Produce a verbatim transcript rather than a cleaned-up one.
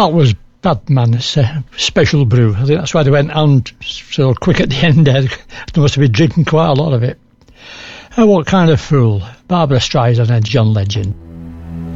malt was bad, man. It's a special brew. I think that's why they went on so quick at the end there. They must have been drinking quite a lot of it. Oh, what kind of fool? Barbara Streisand and John Legend.